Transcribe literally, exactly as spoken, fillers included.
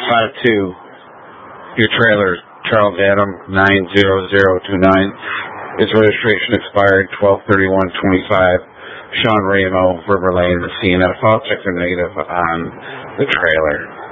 five two. Your trailer, Charles Adam, nine zero zero two nine. Its registration expired twelve thirty-one twenty-five. Sean Ramo, River Lane, C N F. I'll check the negative on the trailer.